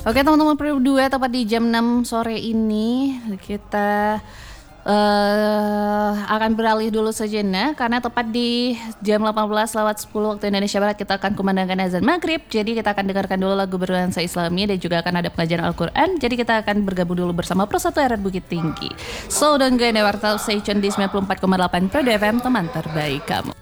Oke teman-teman Pro 2, tepat di jam 6 sore ini kita akan beralih dulu sejenak karena tepat di jam 18:10 waktu Indonesia Barat kita akan kumandangkan azan maghrib. Jadi kita akan dengarkan dulu lagu bernuansa Islami dan juga akan ada pengajaran Al-Quran. Jadi kita akan bergabung dulu bersama Pro 1 RR Bukit Tinggi. So don't go anywhere, stay tune di 94,8 Pro 2 FM, teman terbaik kamu.